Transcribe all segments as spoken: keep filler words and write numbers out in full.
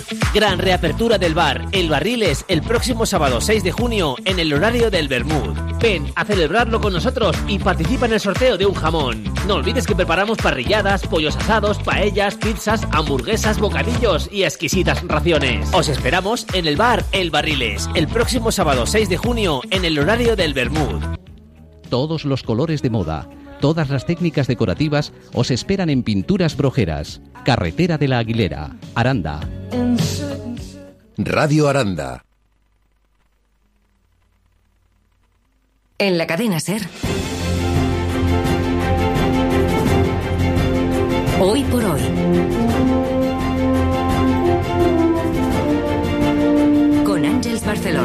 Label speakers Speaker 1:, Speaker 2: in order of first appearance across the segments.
Speaker 1: Gran reapertura del bar El Barriles el próximo sábado seis de junio en el horario del Bermud. Ven a celebrarlo con nosotros y participa en el sorteo de un jamón. No olvides que preparamos parrilladas, pollos asados, paellas, pizzas, hamburguesas, bocadillos y exquisitas raciones. Os esperamos en el bar El Barriles el próximo sábado seis de junio en el horario del Bermud.
Speaker 2: Todos los colores de moda, todas las técnicas decorativas os esperan en Pinturas Brojeras. Carretera de la Aguilera, Aranda.
Speaker 3: Radio Aranda.
Speaker 4: En la cadena SER. Hoy por hoy. Con Ángeles Barceló.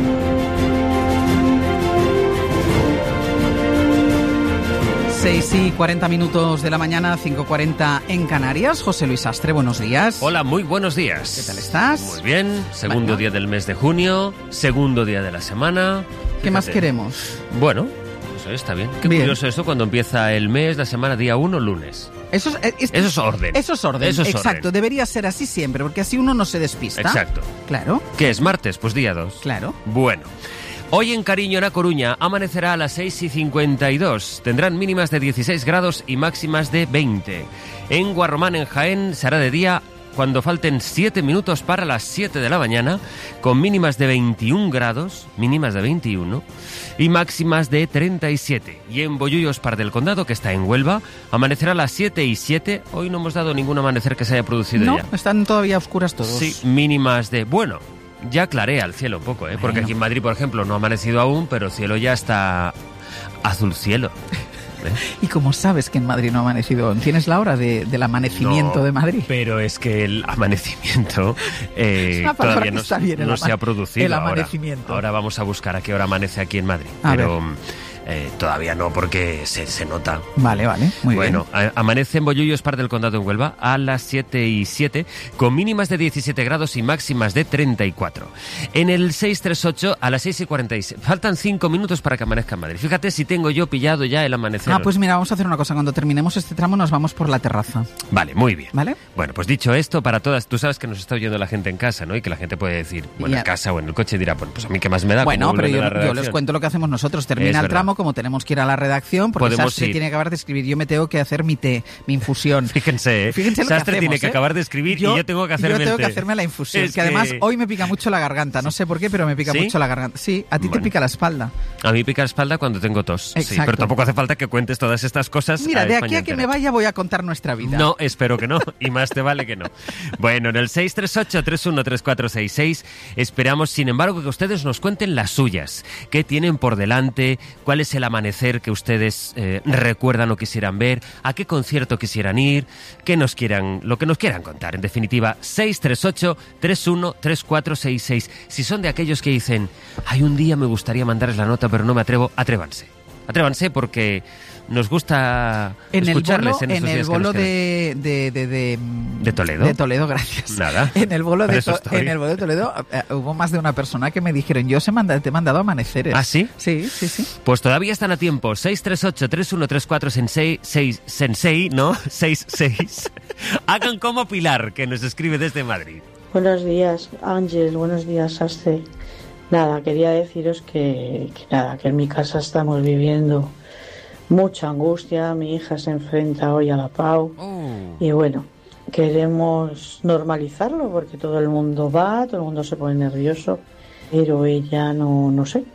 Speaker 5: seis y cuarenta minutos de la mañana, cinco cuarenta en Canarias. José Luis Astre, buenos días.
Speaker 6: Hola, muy buenos días.
Speaker 5: ¿Qué tal estás?
Speaker 6: Muy bien, segundo bueno. día del mes de junio, segundo día de la semana.
Speaker 5: ¿Qué
Speaker 6: Fíjate.
Speaker 5: más queremos?
Speaker 6: Bueno, eso está bien. Qué
Speaker 5: bien.
Speaker 6: Curioso esto cuando empieza el mes, la semana, día uno, lunes.
Speaker 5: Eso es, es,
Speaker 6: eso es orden.
Speaker 5: Eso es orden,
Speaker 6: eso es
Speaker 5: exacto.
Speaker 6: Orden.
Speaker 5: Debería ser así siempre, porque así uno no se despista.
Speaker 6: Exacto.
Speaker 5: Claro.
Speaker 6: ¿Qué es martes? Pues día dos.
Speaker 5: Claro.
Speaker 6: Bueno. Hoy en Cariño, en A Coruña, amanecerá a las seis y cincuenta y dos. Tendrán mínimas de dieciséis grados y máximas de veinte. En Guarromán, en Jaén, será de día cuando falten siete minutos para las siete de la mañana, con mínimas de veintiún grados, mínimas de veintiuno, y máximas de treinta y siete. Y en Bollullos, Par del Condado, que está en Huelva, amanecerá a las siete y siete. Hoy no hemos dado ningún amanecer que se haya producido
Speaker 5: no,
Speaker 6: ya.
Speaker 5: No, están todavía oscuras todos.
Speaker 6: Sí, mínimas de... Bueno... Ya clarea el cielo un poco, ¿eh? Porque bueno. Aquí en Madrid, por ejemplo, no ha amanecido aún, pero el cielo ya está azul cielo. ¿Eh?
Speaker 5: ¿Y cómo sabes que en Madrid no ha amanecido aún? ¿Tienes la hora de, del amanecimiento
Speaker 6: no,
Speaker 5: de Madrid?
Speaker 6: Pero es que el amanecimiento eh, todavía no, no se ha producido.
Speaker 5: El amanecimiento.
Speaker 6: Ahora, ahora vamos a buscar a qué hora amanece aquí en Madrid.
Speaker 5: A
Speaker 6: pero...
Speaker 5: ver.
Speaker 6: Eh, todavía no, porque se, se nota.
Speaker 5: Vale, vale, muy
Speaker 6: bueno,
Speaker 5: bien.
Speaker 6: Bueno, amanece en Bollullos, Par del Condado, en Huelva, a las siete y siete, con mínimas de diecisiete grados y máximas de treinta y cuatro. En el seiscientos treinta y ocho, a las seis y cuarenta y seis. Faltan cinco minutos para que amanezca en Madrid. Fíjate si tengo yo pillado ya el amanecer.
Speaker 5: Ah, pues mira, vamos a hacer una cosa. Cuando terminemos este tramo nos vamos por la terraza.
Speaker 6: Vale, muy bien.
Speaker 5: ¿Vale?
Speaker 6: Bueno, pues dicho esto, para todas, tú sabes que nos está oyendo la gente en casa, ¿no? Y que la gente puede decir, bueno, en casa o en el coche dirá, bueno, pues a mí qué más me da.
Speaker 5: Bueno, pero yo, yo les cuento lo que hacemos nosotros. Termina el tramo, como tenemos que ir a la redacción, porque Sastre tiene que acabar de escribir. Yo me tengo que hacer mi té, mi infusión.
Speaker 6: Fíjense, ¿eh?
Speaker 5: Fíjense lo
Speaker 6: Sastre
Speaker 5: que hacemos,
Speaker 6: tiene que
Speaker 5: ¿eh?
Speaker 6: acabar de escribir
Speaker 5: yo,
Speaker 6: y yo tengo que hacerme
Speaker 5: Yo tengo
Speaker 6: el té.
Speaker 5: que hacerme la infusión,
Speaker 6: es
Speaker 5: que además
Speaker 6: que...
Speaker 5: hoy me pica mucho la garganta. No sé por qué, pero me pica
Speaker 6: ¿Sí?
Speaker 5: mucho la garganta. Sí, a ti
Speaker 6: bueno.
Speaker 5: te pica la espalda.
Speaker 6: A mí pica la espalda cuando tengo tos.
Speaker 5: Exacto.
Speaker 6: Sí, pero tampoco hace falta que cuentes todas estas cosas.
Speaker 5: Mira,
Speaker 6: a
Speaker 5: de
Speaker 6: España
Speaker 5: aquí a que
Speaker 6: entera.
Speaker 5: me vaya voy a contar nuestra vida.
Speaker 6: No, espero que no. Y más te vale que no. Bueno, en el seis tres ocho, tres uno tres cuatro seis seis esperamos, sin embargo, que ustedes nos cuenten las suyas. ¿Qué tienen por delante? ¿Cuál es el amanecer que ustedes eh, recuerdan o quisieran ver? ¿A qué concierto quisieran ir? ¿Qué nos quieran, lo que nos quieran contar? En definitiva, seis tres ocho, tres uno tres cuatro seis seis. Si son de aquellos que dicen, ay, un día me gustaría mandarles la nota, pero no me atrevo, atrévanse. Atrévanse porque nos gusta
Speaker 5: en
Speaker 6: escucharles
Speaker 5: el bolo,
Speaker 6: en estos
Speaker 5: en el
Speaker 6: días
Speaker 5: bolo
Speaker 6: que nos
Speaker 5: de, de, de, de,
Speaker 6: de Toledo.
Speaker 5: De Toledo, gracias.
Speaker 6: Nada.
Speaker 5: En el bolo de,
Speaker 6: to-
Speaker 5: en el bolo de Toledo uh, hubo más de una persona que me dijeron, yo se manda, te he mandado amaneceres.
Speaker 6: ¿Ah, sí?
Speaker 5: Sí, sí, sí.
Speaker 6: Pues todavía están a tiempo. seis tres ocho, tres uno tres cuatro seis seis, Sensei, ¿no? seis seis. Hagan como Pilar, que nos escribe desde Madrid.
Speaker 7: Buenos días, Ángel. Buenos días, Astre. Nada, quería deciros que, que nada, que en mi casa estamos viviendo mucha angustia. Mi hija se enfrenta hoy a la Pau
Speaker 6: Oh.
Speaker 7: y bueno, queremos normalizarlo porque todo el mundo va, todo el mundo se pone nervioso, pero ella no, no sé,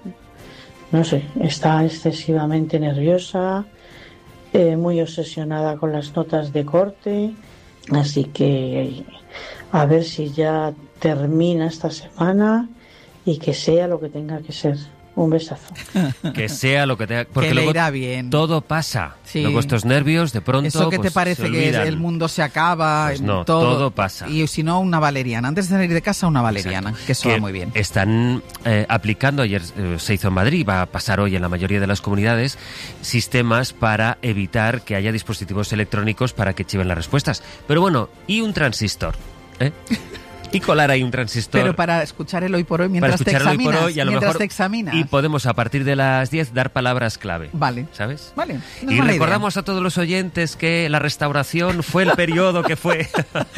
Speaker 7: no sé, está excesivamente nerviosa, eh, muy obsesionada con las notas de corte, así que a ver si ya termina esta semana y que sea lo que tenga que ser. Un besazo.
Speaker 6: Que sea lo que tenga... Porque
Speaker 5: que le
Speaker 6: luego
Speaker 5: irá bien.
Speaker 6: todo pasa.
Speaker 5: Sí.
Speaker 6: Luego estos nervios, de pronto,
Speaker 5: Eso que
Speaker 6: pues,
Speaker 5: te parece
Speaker 6: se
Speaker 5: que
Speaker 6: olvidan.
Speaker 5: el mundo se acaba.
Speaker 6: Pues no,
Speaker 5: todo,
Speaker 6: todo pasa.
Speaker 5: Y si no, una valeriana. Antes de salir de casa, una valeriana.
Speaker 6: Exacto.
Speaker 5: Que eso
Speaker 6: que
Speaker 5: va muy bien.
Speaker 6: Están eh, aplicando, ayer eh, se hizo en Madrid, va a pasar hoy en la mayoría de las comunidades, sistemas para evitar que haya dispositivos electrónicos para que chiven las respuestas. Pero bueno, ¿y un transistor? ¿Eh? Y colar ahí un transistor.
Speaker 5: Pero para escuchar el hoy por hoy mientras te
Speaker 6: escuchar el hoy
Speaker 5: examinas.
Speaker 6: por hoy y a lo
Speaker 5: mientras
Speaker 6: mejor,
Speaker 5: te examinas.
Speaker 6: y podemos a partir de las diez dar palabras clave.
Speaker 5: Vale.
Speaker 6: ¿Sabes?
Speaker 5: Vale. No es
Speaker 6: Y
Speaker 5: mala
Speaker 6: recordamos
Speaker 5: idea.
Speaker 6: a todos los oyentes que la restauración fue el periodo que fue.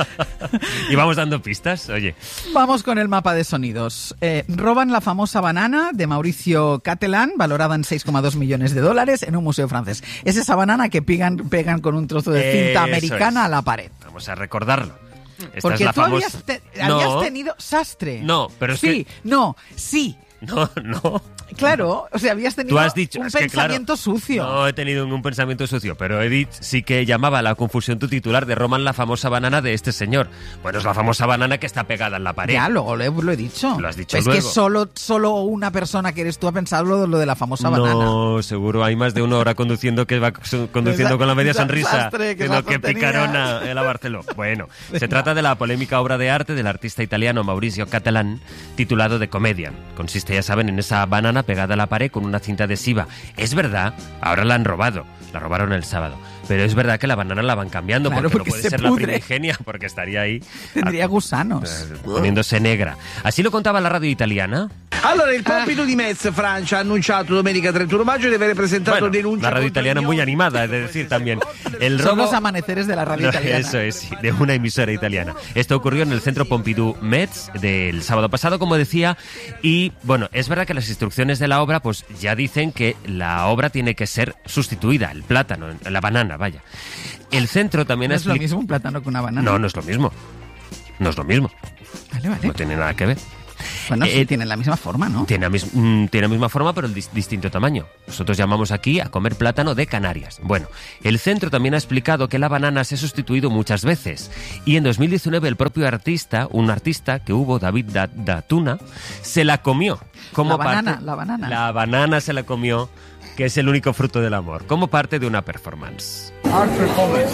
Speaker 6: Y vamos dando pistas, oye.
Speaker 5: Vamos con el mapa de sonidos. Eh, roban la famosa banana de Mauricio Catalan, valorada en seis coma dos millones de dólares, en un museo francés. Es esa banana que pegan, pegan con un trozo de cinta
Speaker 6: Eso
Speaker 5: americana
Speaker 6: es.
Speaker 5: a la pared.
Speaker 6: Vamos a recordarlo. Esta
Speaker 5: Porque
Speaker 6: es la
Speaker 5: tú
Speaker 6: famosa...
Speaker 5: habías, te-
Speaker 6: No.
Speaker 5: habías tenido sastre.
Speaker 6: No, pero es
Speaker 5: Sí,
Speaker 6: que...
Speaker 5: no, sí.
Speaker 6: No, no.
Speaker 5: Claro, o sea, habías tenido
Speaker 6: Tú has dicho,
Speaker 5: un
Speaker 6: es que,
Speaker 5: pensamiento
Speaker 6: claro,
Speaker 5: sucio.
Speaker 6: No he tenido ningún pensamiento sucio, pero Edith sí que llamaba a la confusión tu titular de Roman la famosa banana de este señor. Bueno, es la famosa banana que está pegada en la pared.
Speaker 5: Ya, luego lo he, lo he dicho.
Speaker 6: Lo has dicho
Speaker 5: Es
Speaker 6: luego.
Speaker 5: que solo, solo una persona que eres tú ha pensado lo, lo de la famosa banana.
Speaker 6: No, seguro hay más de una hora conduciendo que va su- conduciendo con la media sonrisa
Speaker 5: Desastre, que
Speaker 6: de lo
Speaker 5: esas
Speaker 6: que
Speaker 5: tonterías.
Speaker 6: picarona el a Barceló. Bueno, se trata de la polémica obra de arte del artista italiano Mauricio Catalan, titulado The Comedian. Consiste, ya saben, en esa banana pegada a la pared con una cinta adhesiva. Es verdad, ahora la han robado, la robaron el sábado, pero es verdad que la banana la van cambiando,
Speaker 5: Claro,
Speaker 6: porque,
Speaker 5: porque
Speaker 6: no puede
Speaker 5: se
Speaker 6: ser la
Speaker 5: pudre.
Speaker 6: primigenia, porque estaría ahí
Speaker 5: Tendría
Speaker 6: a-
Speaker 5: gusanos.
Speaker 6: eh, poniéndose negra. Así lo contaba la radio italiana.
Speaker 3: Allora, il Pompidou di Metz, Francia, ha annunciato domenica trentuno maggio di aver presentato
Speaker 6: Bueno,
Speaker 3: denuncia
Speaker 6: la radio
Speaker 3: contro
Speaker 6: italiana
Speaker 3: Unione.
Speaker 6: muy animada, es de decir también. El
Speaker 5: Son
Speaker 6: robo...
Speaker 5: los amaneceres de la radio
Speaker 6: No,
Speaker 5: italiana.
Speaker 6: Eso es, sí, de una emisora italiana. Esto ocurrió en el centro Pompidou Metz del sábado pasado, como decía, y bueno, es verdad que las instrucciones de la obra pues ya dicen que la obra tiene que ser sustituida, el plátano, la banana, vaya. El centro también
Speaker 5: No
Speaker 6: ha
Speaker 5: es lo
Speaker 6: expli-
Speaker 5: mismo un plátano que una banana.
Speaker 6: No, no es lo mismo. No es lo mismo.
Speaker 5: Vale, vale.
Speaker 6: No tiene nada que ver.
Speaker 5: Bueno, sí,
Speaker 6: Eh,
Speaker 5: tienen la misma forma, ¿no?
Speaker 6: Tiene la, mis- mm, tiene la misma forma, pero el dis- distinto tamaño. Nosotros llamamos aquí a comer plátano de Canarias. Bueno, el centro también ha explicado que la banana se ha sustituido muchas veces. Y en dos mil diecinueve el propio artista, un artista que hubo, David Da- Datuna, se la comió. Como
Speaker 5: La banana,
Speaker 6: parte-
Speaker 5: la banana.
Speaker 6: La banana se la comió, que es el único fruto del amor, como parte de una performance.
Speaker 8: Art performance.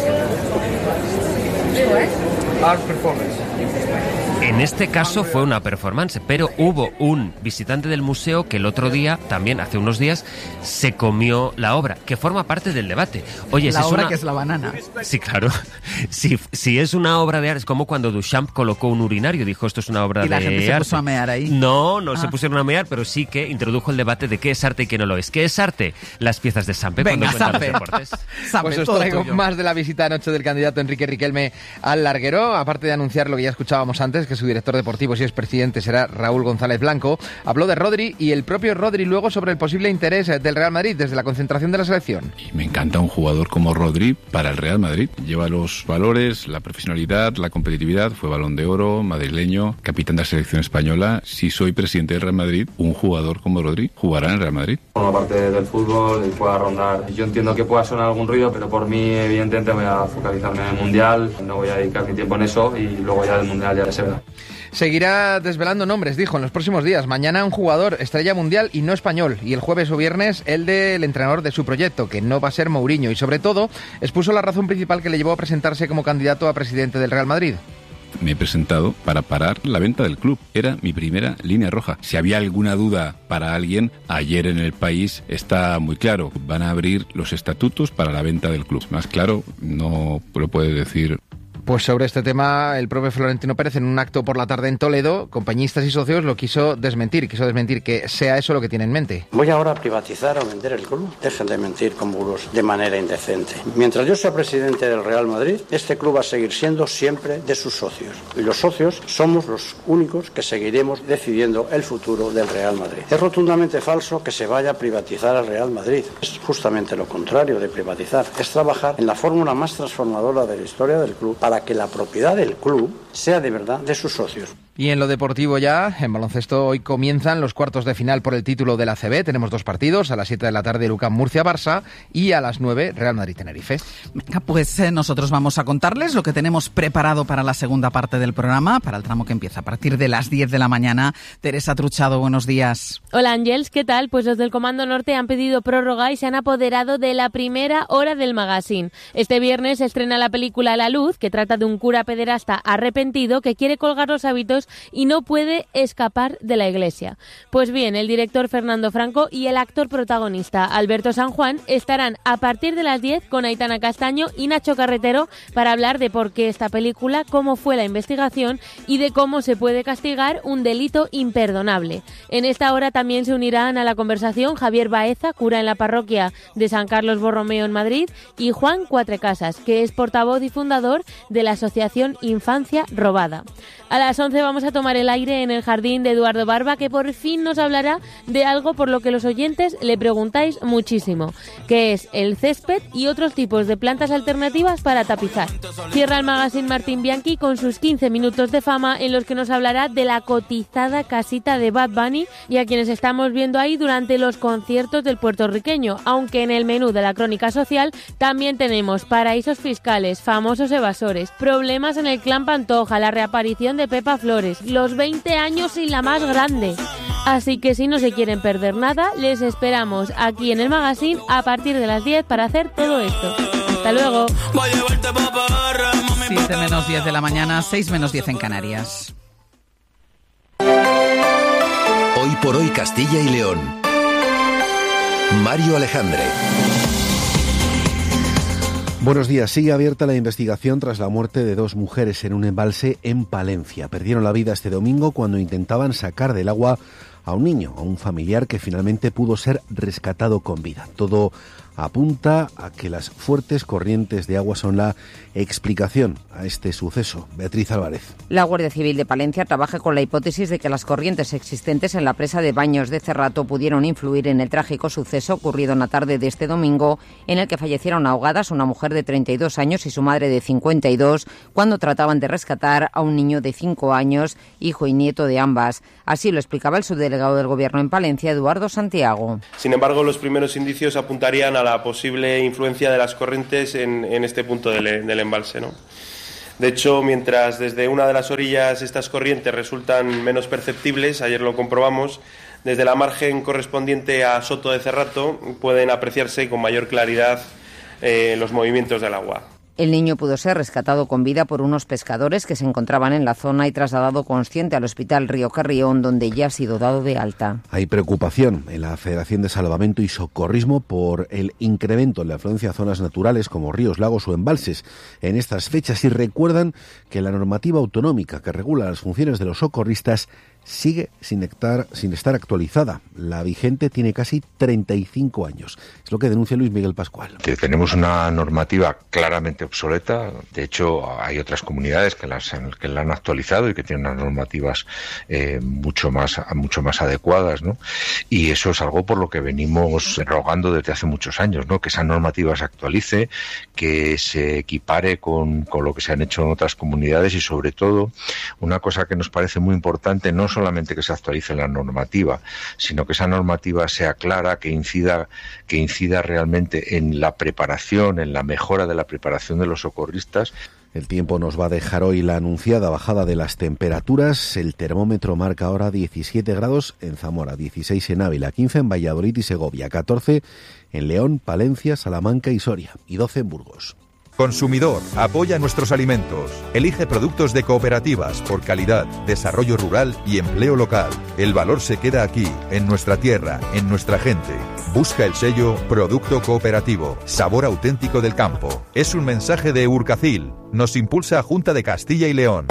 Speaker 8: Art performance.
Speaker 6: En este caso fue una performance, pero hubo un visitante del museo que el otro día, también hace unos días, se comió la obra, que forma parte del debate. Oye, si
Speaker 5: La
Speaker 6: es
Speaker 5: obra
Speaker 6: una...
Speaker 5: que es la banana.
Speaker 6: Sí, claro. Si, si es una obra de arte, es como cuando Duchamp colocó un urinario, dijo esto es una obra
Speaker 5: Y la
Speaker 6: de
Speaker 5: gente se
Speaker 6: arte.
Speaker 5: puso a mear ahí.
Speaker 6: No, no
Speaker 5: Ah.
Speaker 6: se pusieron a mear, pero sí que introdujo el debate de qué es arte y qué no lo es. ¿Qué es arte? Las piezas de Sampe
Speaker 5: Venga,
Speaker 6: cuando cuentan
Speaker 5: Sampe.
Speaker 6: los deportes.
Speaker 5: Sabe,
Speaker 9: Pues os
Speaker 5: todo
Speaker 9: traigo
Speaker 5: tuyo.
Speaker 9: más de la visita anoche del candidato Enrique Riquelme al larguero. Aparte de anunciar lo que ya escuchábamos antes, que su director deportivo, si es presidente, será Raúl González Blanco, habló de Rodri y el propio Rodri luego sobre el posible interés del Real Madrid desde la concentración de la selección.
Speaker 10: Y me encanta un jugador como Rodri para el Real Madrid. Lleva los valores, la profesionalidad, la competitividad. Fue Balón de Oro, madrileño, capitán de la selección española. Si soy presidente del Real Madrid, un jugador como Rodri jugará en el Real Madrid.
Speaker 11: Forma parte del fútbol y pueda rondar. Yo entiendo que pueda sonar algún ruido, pero por mí, evidentemente, voy a focalizarme en el Mundial. No voy a dedicar mi tiempo en eso y luego ya del Mundial ya se verá.
Speaker 9: Seguirá desvelando nombres, dijo, en los próximos días. Mañana un jugador estrella mundial y no español. Y el jueves o viernes el del entrenador de su proyecto, que no va a ser Mourinho. Y sobre todo, expuso la razón principal que le llevó a presentarse como candidato a presidente del Real Madrid.
Speaker 10: Me he presentado para parar la venta del club. Era mi primera línea roja. Si había alguna duda para alguien, ayer en El País está muy claro. Van a abrir los estatutos para la venta del club. Más claro, no lo puede decir.
Speaker 9: Pues sobre este tema, el propio Florentino Pérez, en un acto por la tarde en Toledo, compañistas y socios lo quiso desmentir, quiso desmentir que sea eso lo que tiene en mente.
Speaker 12: ¿Voy ahora a privatizar o vender el club? Dejen de mentir con bulos de manera indecente. Mientras yo sea presidente del Real Madrid, este club va a seguir siendo siempre de sus socios. Y los socios somos los únicos que seguiremos decidiendo el futuro del Real Madrid. Es rotundamente falso que se vaya a privatizar al Real Madrid. Es justamente lo contrario de privatizar. Es trabajar en la fórmula más transformadora de la historia del club para que la propiedad del club sea de verdad de sus socios.
Speaker 9: Y en lo deportivo ya, en baloncesto, hoy comienzan los cuartos de final por el título de la A C B. Tenemos dos partidos, a las siete de la tarde Lucán Murcia-Barça y a las nueve Real Madrid-Tenerife.
Speaker 5: Venga, pues eh, nosotros vamos a contarles lo que tenemos preparado para la segunda parte del programa, para el tramo que empieza a partir de las diez de la mañana. Teresa Truchado, buenos días.
Speaker 13: Hola Ángels, ¿qué tal? Pues los del Comando Norte han pedido prórroga y se han apoderado de la primera hora del magazine. Este viernes se estrena la película La Luz, que trata de un cura pederasta arrepentido que quiere colgar los hábitos pecados y no puede escapar de la iglesia. Pues bien, el director Fernando Franco y el actor protagonista Alberto San Juan estarán a partir de las diez con Aitana Castaño y Nacho Carretero para hablar de por qué esta película, cómo fue la investigación y de cómo se puede castigar un delito imperdonable. En esta hora también se unirán a la conversación Javier Baeza, cura en la parroquia de San Carlos Borromeo en Madrid, y Juan Cuatrecasas, que es portavoz y fundador de la asociación Infancia Robada. A las once vamos a tomar el aire en el jardín de Eduardo Barba, que por fin nos hablará de algo por lo que los oyentes le preguntáis muchísimo, que es el césped y otros tipos de plantas alternativas para tapizar. Cierra el magazine Martín Bianchi con sus quince minutos de fama, en los que nos hablará de la cotizada casita de Bad Bunny y a quienes estamos viendo ahí durante los conciertos del puertorriqueño, aunque en el menú de la crónica social también tenemos paraísos fiscales, famosos evasores, problemas en el clan Pantoja, la reaparición de Pepa Flores, los veinte años y la más grande. Así que si no se quieren perder nada, les esperamos aquí en el magazine a partir de las diez para hacer todo esto. Hasta luego.
Speaker 5: siete menos diez de la mañana, seis menos diez en Canarias.
Speaker 14: Hoy por hoy Castilla y León. Mario Alejandre.
Speaker 15: Buenos días. Sigue abierta la investigación tras la muerte de dos mujeres en un embalse en Palencia. Perdieron la vida este domingo cuando intentaban sacar del agua a un niño, a un familiar que finalmente pudo ser rescatado con vida. Todo apunta a que las fuertes corrientes de agua son la explicación a este suceso. Beatriz Álvarez.
Speaker 16: La Guardia Civil de Palencia trabaja con la hipótesis de que las corrientes existentes en la presa de Baños de Cerrato pudieron influir en el trágico suceso ocurrido en la tarde de este domingo, en el que fallecieron ahogadas una mujer de treinta y dos años y su madre de cincuenta y dos cuando trataban de rescatar a un niño de cinco años, hijo y nieto de ambas. Así lo explicaba el subdelegado del Gobierno en Palencia, Eduardo Santiago.
Speaker 17: Sin embargo, los primeros indicios apuntarían a la posible influencia de las corrientes en, en este punto del, del embalse, ¿no? De hecho, mientras desde una de las orillas estas corrientes resultan menos perceptibles, ayer lo comprobamos, desde la margen correspondiente a Soto de Cerrato pueden apreciarse con mayor claridad eh, los movimientos del agua.
Speaker 16: El niño pudo ser rescatado con vida por unos pescadores que se encontraban en la zona y trasladado consciente al Hospital Río Carrión, donde ya ha sido dado de alta.
Speaker 15: Hay preocupación en la Federación de Salvamento y Socorrismo por el incremento en la afluencia a zonas naturales como ríos, lagos o embalses en estas fechas, y recuerdan que la normativa autonómica que regula las funciones de los socorristas sigue sin estar, sin estar actualizada. La vigente tiene casi treinta y cinco años. Es lo que denuncia Luis Miguel Pascual.
Speaker 18: Tenemos una normativa claramente obsoleta. De hecho, hay otras comunidades que, las, que la han actualizado y que tienen unas normativas eh, mucho más mucho más adecuadas, ¿no? Y eso es algo por lo que venimos rogando desde hace muchos años, ¿no? Que esa normativa se actualice, que se equipare con, con lo que se han hecho en otras comunidades y, sobre todo, una cosa que nos parece muy importante, no solamente que se actualice la normativa, sino que esa normativa sea clara, que incida, que incida realmente en la preparación, en la mejora de la preparación de los socorristas.
Speaker 15: El tiempo nos va a dejar hoy la anunciada bajada de las temperaturas. El termómetro marca ahora diecisiete grados en Zamora, dieciséis en Ávila, quince en Valladolid y Segovia, catorce en León, Palencia, Salamanca y Soria y doce en Burgos.
Speaker 19: Consumidor, apoya nuestros alimentos. Elige productos de cooperativas por calidad, desarrollo rural y empleo local. El valor se queda aquí, en nuestra tierra, en nuestra gente. Busca el sello Producto Cooperativo, sabor auténtico del campo. Es un mensaje de Urcacil. Nos impulsa Junta de Castilla y León.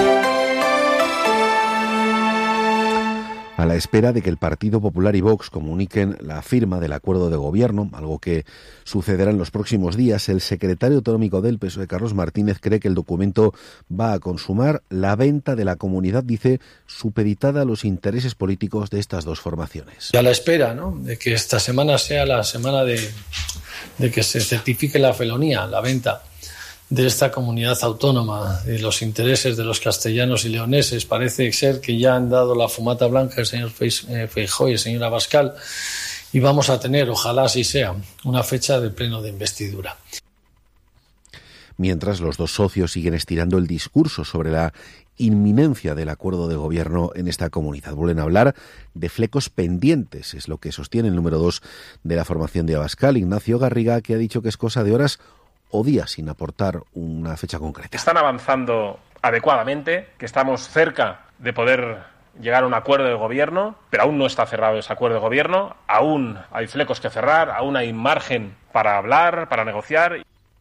Speaker 15: A la espera de que el Partido Popular y Vox comuniquen la firma del acuerdo de gobierno, algo que sucederá en los próximos días, el secretario autonómico del P S O E, Carlos Martínez, cree que el documento va a consumar la venta de la comunidad, dice, supeditada a los intereses políticos de estas dos formaciones.
Speaker 20: Y a la espera, ¿no?, de que esta semana sea la semana de, de que se certifique la felonía, la venta de esta comunidad autónoma, y los intereses de los castellanos y leoneses. Parece ser que ya han dado la fumata blanca el señor Feijóo y el señor Abascal, y vamos a tener, ojalá así sea, una fecha de pleno de investidura.
Speaker 15: Mientras los dos socios siguen estirando el discurso sobre la inminencia del acuerdo de gobierno en esta comunidad. Vuelven a hablar de flecos pendientes, es lo que sostiene el número dos de la formación de Abascal, Ignacio Garriga, que ha dicho que es cosa de horas o días sin aportar una fecha concreta.
Speaker 21: Están avanzando adecuadamente, que estamos cerca de poder llegar a un acuerdo de gobierno, pero aún no está cerrado ese acuerdo de gobierno, aún hay flecos que cerrar, aún hay margen para hablar, para negociar.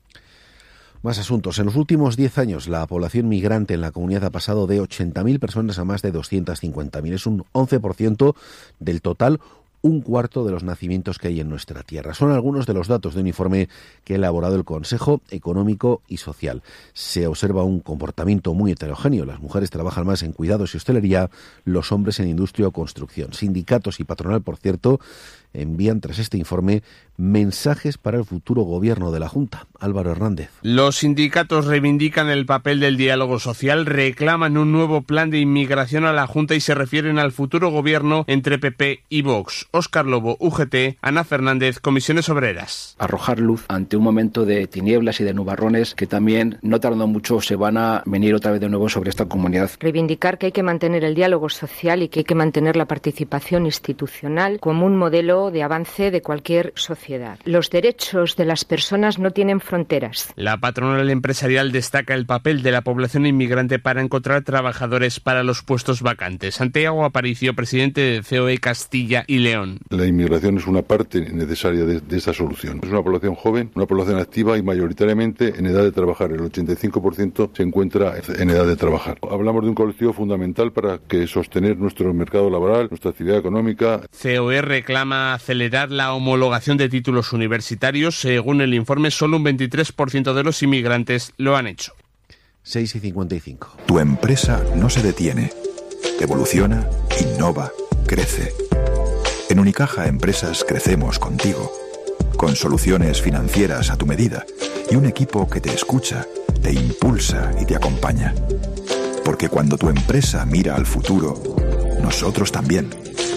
Speaker 15: Más asuntos. En los últimos diez años, la población migrante en la comunidad ha pasado de ochenta mil personas a más de doscientas cincuenta mil. Es un once por ciento del total, un cuarto de los nacimientos que hay en nuestra tierra. Son algunos de los datos de un informe que ha elaborado el Consejo Económico y Social. Se observa un comportamiento muy heterogéneo. Las mujeres trabajan más en cuidados y hostelería, los hombres en industria o construcción. Sindicatos y patronal, por cierto, envían tras este informe mensajes para el futuro gobierno de la Junta. Álvaro Hernández.
Speaker 22: Los sindicatos reivindican el papel del diálogo social, reclaman un nuevo plan de inmigración a la Junta y se refieren al futuro gobierno entre P P y Vox. Óscar Lobo, U G T, Ana Fernández, Comisiones Obreras.
Speaker 23: Arrojar luz ante un momento de tinieblas y de nubarrones que también, no tardando mucho, se van a venir otra vez de nuevo sobre esta comunidad.
Speaker 24: Reivindicar que hay que mantener el diálogo social y que hay que mantener la participación institucional como un modelo de avance de cualquier sociedad. Los derechos de las personas no tienen fronteras.
Speaker 22: La patronal empresarial destaca el papel de la población inmigrante para encontrar trabajadores para los puestos vacantes. Santiago Aparicio, presidente de C O E Castilla y León.
Speaker 25: La inmigración es una parte necesaria de, de esta solución. Es una población joven, una población activa y mayoritariamente en edad de trabajar. El ochenta y cinco por ciento se encuentra en edad de trabajar. Hablamos de un colectivo fundamental para que sostener nuestro mercado laboral, nuestra actividad económica.
Speaker 22: C O E reclama acelerar la homologación de títulos universitarios. Según el informe, solo un veintitrés por ciento de los inmigrantes lo han hecho.
Speaker 15: seis y cincuenta y cinco.
Speaker 26: Tu empresa no se detiene. Evoluciona, innova, crece. En Unicaja Empresas crecemos contigo, con soluciones financieras a tu medida y un equipo que te escucha, te impulsa y te acompaña. Porque cuando tu empresa mira al futuro, nosotros también.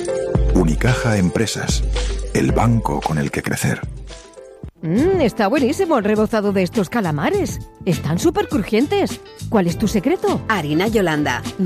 Speaker 26: Unicaja Empresas, el banco con el que crecer.
Speaker 27: Mmm, está buenísimo el rebozado de estos calamares. Están súper crujientes. ¿Cuál es tu secreto?
Speaker 28: Harina Yolanda.